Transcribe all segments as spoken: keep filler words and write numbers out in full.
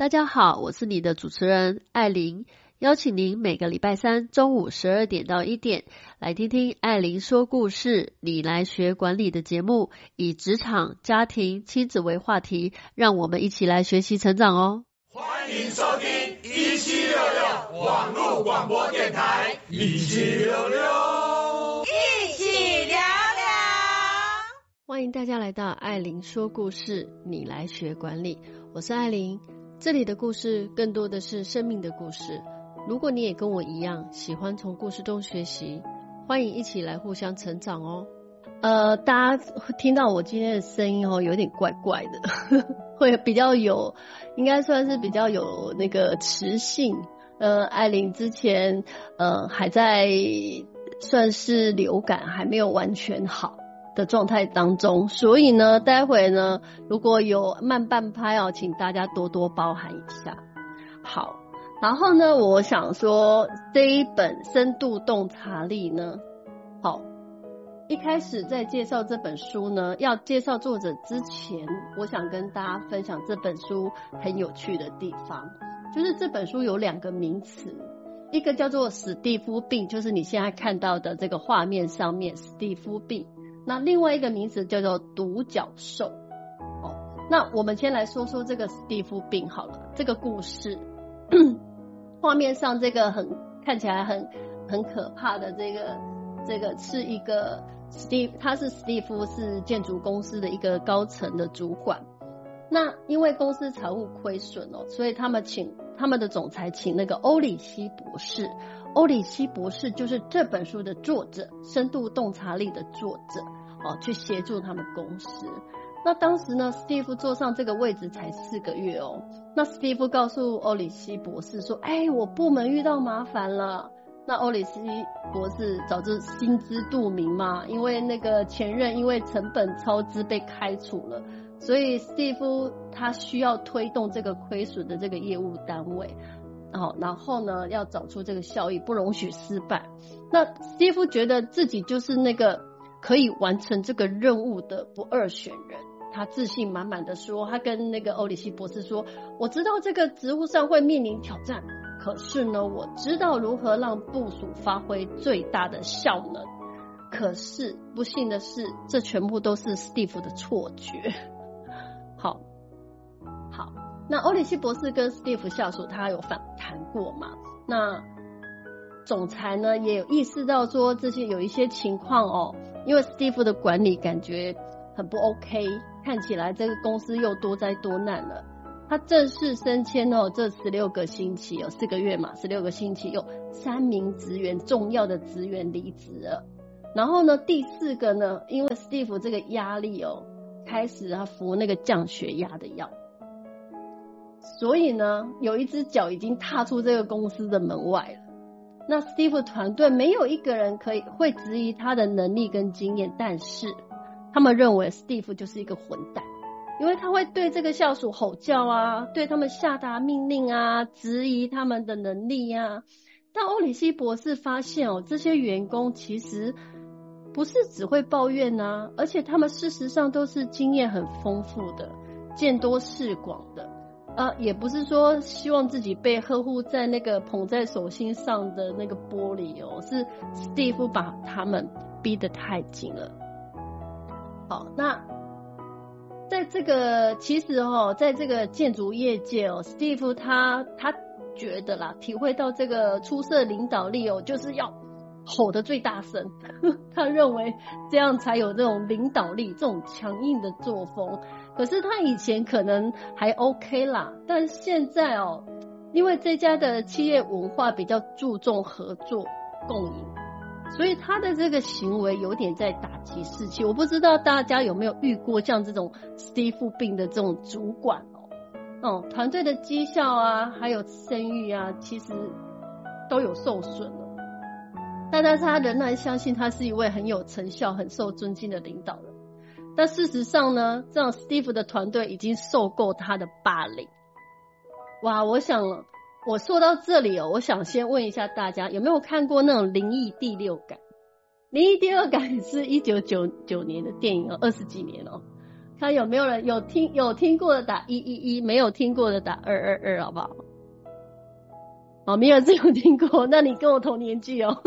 大家好，我是你的主持人艾琳，邀请您每个礼拜三中午十二点到一点来听听艾琳说故事，你来学管理的节目，以职场、家庭、亲子为话题，让我们一起来学习成长哦。 欢迎收听一七六六网络广播电台，一七六六一起聊聊。 欢迎大家来到艾琳说故事，你来学管理，我是艾琳。这里的故事更多的是生命的故事，如果你也跟我一样喜欢从故事中学习，欢迎一起来互相成长哦。呃，大家听到我今天的声音哦，有点怪怪的，呵呵会比较有，应该算是比较有那个磁性。呃，艾琳之前呃还在算是流感还没有完全好的状态当中，所以呢，待会呢如果有慢半拍哦，请大家多多包涵一下。好，然后呢，我想说这一本深度洞察力呢，好。一开始在介绍这本书呢，要介绍作者之前，我想跟大家分享这本书很有趣的地方，就是这本书有两个名词，一个叫做史蒂夫病，就是你现在看到的这个画面上面史蒂夫病，那另外一个名词叫做独角兽。哦，那我们先来说说这个史蒂夫病好了，这个故事，画面上这个很看起来很很可怕的这个这个是一个史蒂，他是史蒂夫，是建筑公司的一个高层的主管。那因为公司财务亏损哦，所以他们请他们的总裁请那个欧里希博士。欧里希博士就是这本书的作者，深度洞察力的作者哦，去协助他们公司。那当时呢，史蒂夫坐上这个位置才四个月哦。那史蒂夫告诉欧里希博士说：“哎，我部门遇到麻烦了。”那欧里希博士早就心知肚明嘛，因为那个前任因为成本超支被开除了，所以史蒂夫他需要推动这个亏损的这个业务单位，哦，然后呢要找出这个效益，不容许失败。那史蒂夫觉得自己就是那个可以完成这个任务的不二选人，他自信满满的说，他跟那个欧里希博士说，我知道这个职务上会面临挑战，可是呢，我知道如何让部属发挥最大的效能。可是不幸的是，这全部都是史蒂夫的错觉。好，好，那欧里希博士跟史蒂夫下属他有访谈过嘛？那总裁呢也有意识到说这些有一些情况哦，因为史蒂夫的管理感觉很不 OK， 看起来这个公司又多灾多难了。他正式升迁哦，这十六个星期有四个月嘛，十六个星期有三名职员，重要的职员离职了。然后呢，第四个呢，因为史蒂夫这个压力哦，开始他服那个降血压的药，所以呢，有一只脚已经踏出这个公司的门外了。那史蒂夫团队没有一个人可以会质疑他的能力跟经验，但是他们认为史蒂夫就是一个混蛋。因为他会对这个下属吼叫啊，对他们下达命令啊，质疑他们的能力啊。但欧里希博士发现哦，这些员工其实不是只会抱怨啊，而且他们事实上都是经验很丰富的，见多识广的。呃，也不是说希望自己被呵护在那个捧在手心上的那个玻璃哦，是史蒂夫把他们逼得太紧了。好，那在这个其实哦，在这个建筑业界哦，史蒂夫他他觉得啦，体会到这个出色领导力哦，就是要吼得最大声。他认为这样才有这种领导力，这种强硬的作风。可是他以前可能还 OK 啦，但现在哦，因为这家的企业文化比较注重合作共赢，所以他的这个行为有点在打击士气。我不知道大家有没有遇过像这种史蒂夫病的这种主管哦，哦，团队的绩效啊，还有声誉啊，其实都有受损了。但是他仍然相信他是一位很有成效、很受尊敬的领导人。但事实上呢，这样史蒂夫的团队已经受够他的霸凌。哇，我想我说到这里哦，我想先问一下大家，有没有看过那种灵异第六感？灵异第六感是一九九九年的电影哦，二十几年哦。 看有没有人有听有听过的打一一一，没有听过的打二二二，好不好？哦，米尔斯有听过，那你跟我同年纪哦。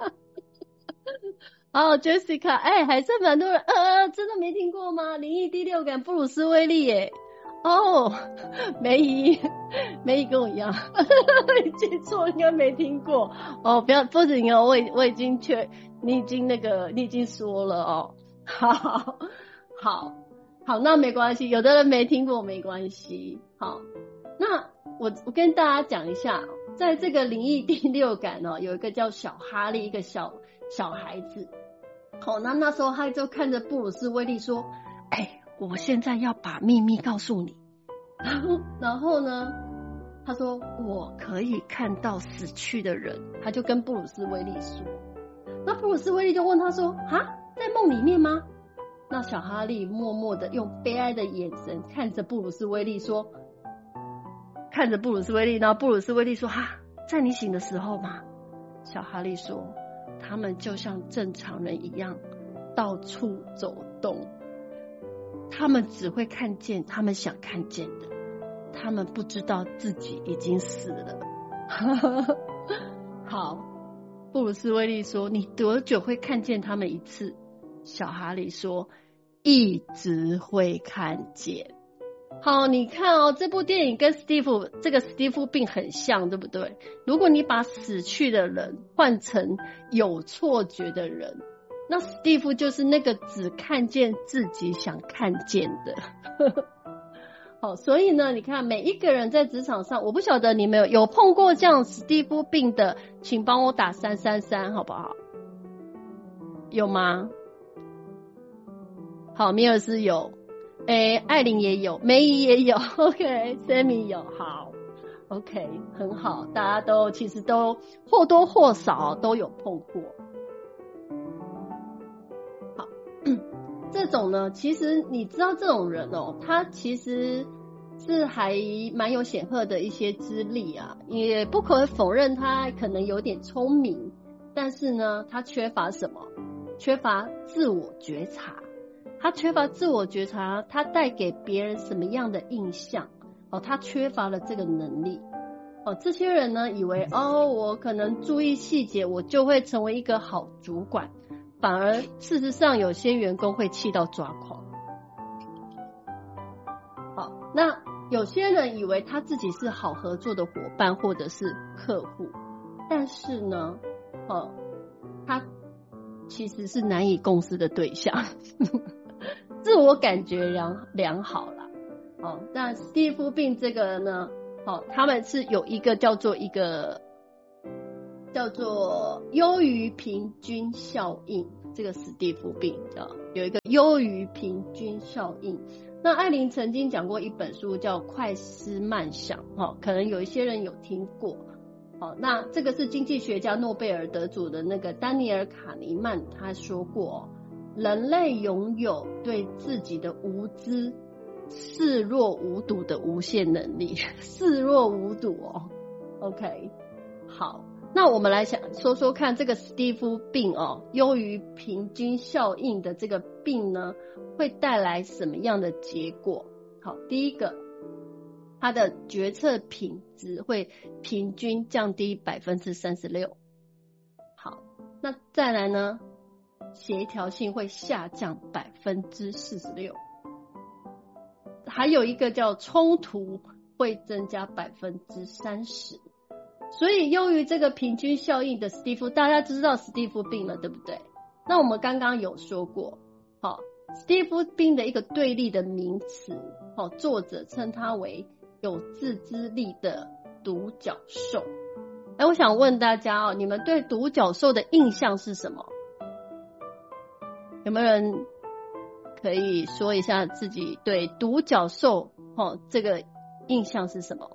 哦 ，Jessica， 哎、欸，还是蛮多人，呃呃，真的没听过吗？灵异第六感，布鲁斯威利耶。哦，梅姨，梅姨跟我一样，记错，应该没听过。哦，不要不行哦，我已我已经确，你已经那个，你已经说了哦。好，好，好，那没关系，有的人没听过没关系。好，那我我跟大家讲一下，在这个灵异第六感哦，有一个叫小哈利，一个小小孩子。好，那那时候他就看着布鲁斯威利说：“哎。”我现在要把秘密告诉你，然后然后呢，他说我可以看到死去的人，他就跟布鲁斯威利说。那布鲁斯威利就问他说：“啊，在梦里面吗？”那小哈利默默的用悲哀的眼神看着布鲁斯威利说，看着布鲁斯威利，然后布鲁斯威利说：“哈、啊，在你醒的时候吗？”小哈利说：“他们就像正常人一样，到处走动。”他们只会看见他们想看见的，他们不知道自己已经死了。好，布鲁斯威利说：“你多久会看见他们一次？”小哈利说：“一直会看见。”好，你看哦，这部电影跟史蒂夫这个史蒂夫病很像，对不对？如果你把死去的人换成有错觉的人，那史蒂夫就是那个只看见自己想看见的。好，所以呢，你看每一个人在职场上，我不晓得你们有有碰过这样史蒂夫病的，请帮我打三三三好不好？有吗？好，米尔斯有，诶，艾琳也有，梅姨也有 ，OK， Sammy 有，好 ，OK， 很好，大家都其实都或多或少都有碰过。这种呢，其实你知道这种人哦，他其实是还蛮有显赫的一些资历啊，也不可否认他可能有点聪明，但是呢，他缺乏什么？缺乏自我觉察。他缺乏自我觉察，他带给别人什么样的印象？哦，他缺乏了这个能力。哦，这些人呢，以为哦，我可能注意细节，我就会成为一个好主管。反而事实上有些员工会气到抓狂。好，那有些人以为他自己是好合作的伙伴或者是客户，但是呢，哦，他其实是难以共事的对象，自我感觉良良好啦。哦，那史蒂夫病这个呢，哦，他们是有一个叫做一个。叫做优于平均效应，这个史蒂夫病有一个优于平均效应。那艾琳曾经讲过一本书叫《快思慢想》，哦，可能有一些人有听过。哦，那这个是经济学家诺贝尔得主的那个丹尼尔·卡尼曼他说过，人类拥有对自己的无知视若无睹的无限能力，视若无睹哦。OK， 好。那我们来想说说看，这个史蒂夫病哦，优于平均效应的这个病呢，会带来什么样的结果？好，第一个，他的决策品质会平均降低 百分之三十六。好，那再来呢，协调性会下降 百分之四十六。还有一个叫冲突会增加 百分之三十。所以优于这个平均效应的史蒂夫，大家知道史蒂夫病了，对不对？那我们刚刚有说过，好，史蒂夫病的一个对立的名词，好，作者称它为有自知力的独角兽。哎，我想问大家哦，你们对独角兽的印象是什么？有没有人可以说一下自己对独角兽哦这个印象是什么？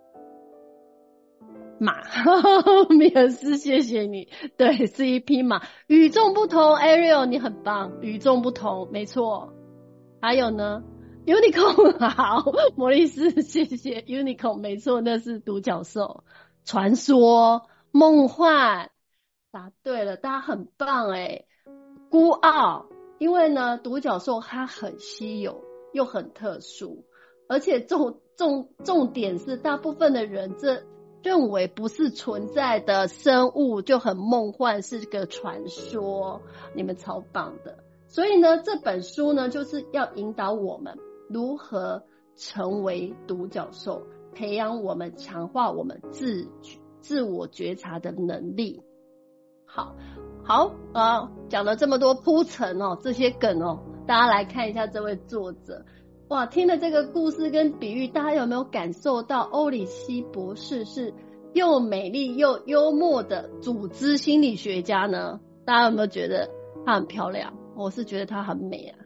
马，米尔斯，谢谢你。对，是一匹马，与众不同。Ariel， 你很棒，与众不同，没错。还有呢 ，Unicorn， 好，摩利斯，谢谢 Unicorn， 没错，那是独角兽。传说、梦幻，答对了，大家很棒哎。孤傲，因为呢，独角兽它很稀有， 又很特殊，而且重重重点是大部分的人这认为不是存在的生物就很梦幻，是个传说，你们超棒的。所以呢，这本书呢就是要引导我们如何成为独角兽，培养我们，强化我们自自我觉察的能力。好好啊，讲了这么多铺陈哦，这些梗哦，大家来看一下这位作者。哇，听了这个故事跟比喻，大家有没有感受到欧里希博士是又美丽又幽默的组织心理学家呢？大家有没有觉得她很漂亮？我是觉得她很美啊。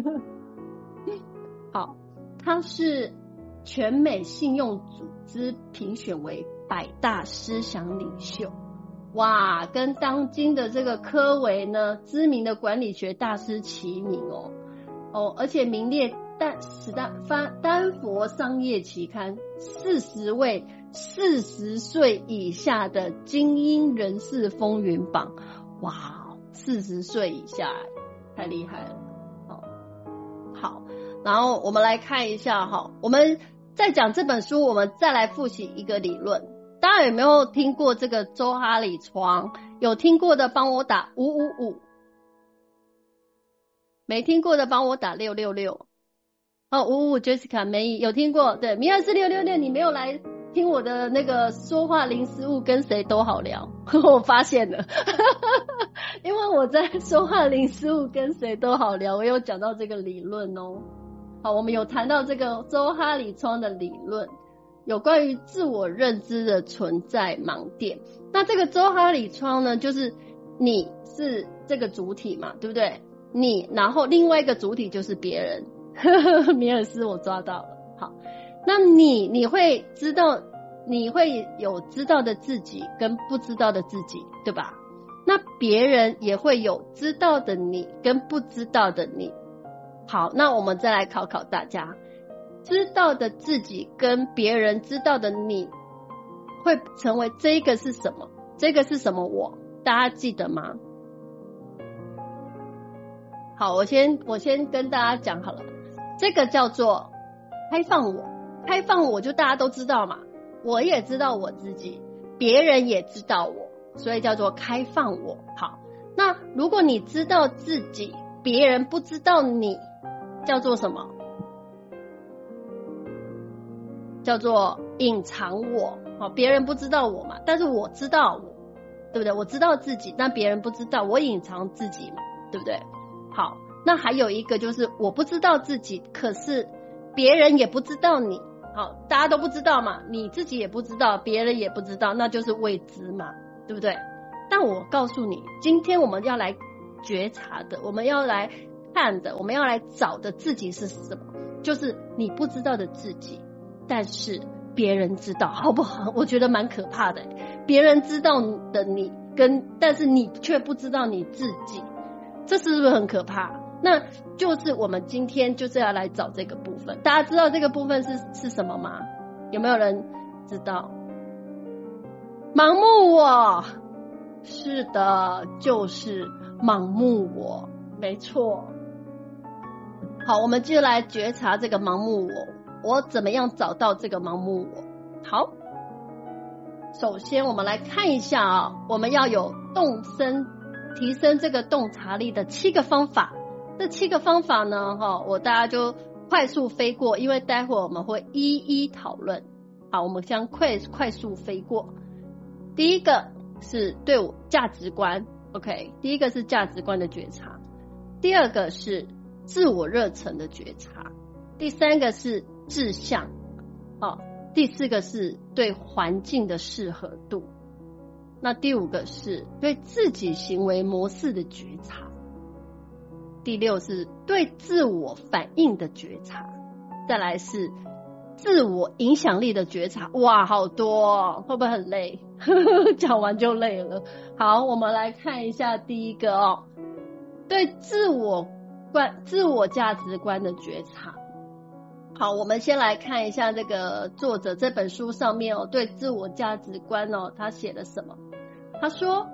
好，她是全美信用组织评选为百大思想领袖。哇，跟当今的这个科维呢，知名的管理学大师齐名哦。哦，而且名列丹史丹发丹佛商业期刊四十位四十岁以下的精英人士风云榜。哇，四十岁以下太厉害了。好，好，然后我们来看一下哈，我们在讲这本书，我们再来复习一个理论。大家有没有听过这个周哈里窗？有听过的帮我打五五五，没听过的帮我打六六六。哦，五五 Jessica 没有听过，对，米尔是六六六，你没有来听我的那个说话零失误，跟谁都好聊。我发现了，因为我在说话零失误跟谁都好聊，我有讲到这个理论哦。好，我们有谈到这个周哈里窗的理论。有关于自我认知的存在盲点。那这个周哈里窗呢，就是你是这个主体嘛，对不对？你，然后另外一个主体就是别人。米尔斯我抓到了。好，那你你会知道，你会有知道的自己跟不知道的自己，对吧？那别人也会有知道的你跟不知道的你。好，那我们再来考考大家。知道的自己跟别人知道的你会成为这个是什么？这个是什么我？大家记得吗？好，我先我先跟大家讲好了，这个叫做开放我。开放我就大家都知道嘛，我也知道我自己，别人也知道我，所以叫做开放我。好，那如果你知道自己，别人不知道你，叫做什么？叫做隐藏我。好，别人不知道我嘛，但是我知道我，对不对？我知道自己，但别人不知道，我隐藏自己嘛，对不对？好，那还有一个就是我不知道自己，可是别人也不知道你。好，大家都不知道嘛，你自己也不知道，别人也不知道，那就是未知嘛，对不对？但我告诉你，今天我们要来觉察的，我们要来看的，我们要来找的自己是什么？就是你不知道的自己。但是别人知道，好不好？我觉得蛮可怕的。别人知道的你跟，但是你却不知道你自己，这是不是很可怕？那就是我们今天就是要来找这个部分。大家知道这个部分是是什么吗？有没有人知道？盲目我，是的，就是盲目我，没错。好，我们就来觉察这个盲目我。我怎么样找到这个盲目我？好，首先我们来看一下啊，我们要有动身提升这个洞察力的七个方法。这七个方法呢，哈，我大家就快速飞过，因为待会我们会一一讨论。好，我们将快快速飞过。第一个是对我价值观 ，OK， 第一个是价值观的觉察，第二个是自我热忱的觉察，第三个是志向，哦，第四个是对环境的适合度，那第五个是对自己行为模式的觉察，第六是对自我反应的觉察，再来是自我影响力的觉察。哇，好多哦，会不会很累？讲完就累了。好，我们来看一下第一个哦，对自我观、自我价值观的觉察。好，我们先来看一下这个作者这本书上面哦，对自我价值观哦，他写了什么？他说，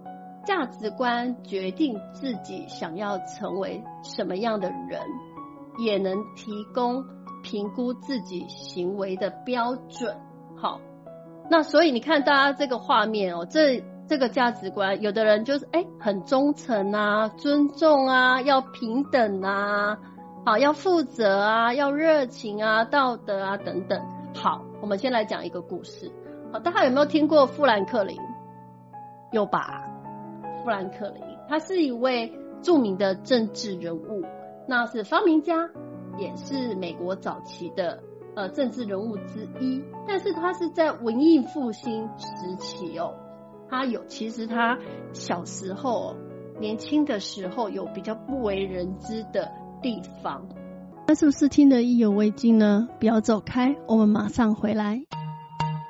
价值观决定自己想要成为什么样的人。 也能提供评估自己行为的标准。好，那所以你看大家这个画面哦，这这个价值观，有的人就是哎很忠诚啊，尊重啊，要平等啊，好，要负责啊，要热情啊，道德啊等等。好，我们先来讲一个故事。好，大家有没有听过富兰克林？有吧？富兰克林，他是一位著名的政治人物，那是发明家，也是美国早期的呃政治人物之一。但是他是在文艺复兴时期哦，他有其实他小时候、哦、年轻的时候有比较不为人知的地方。那是不是听得意犹未尽呢？不要走开，我们马上回来。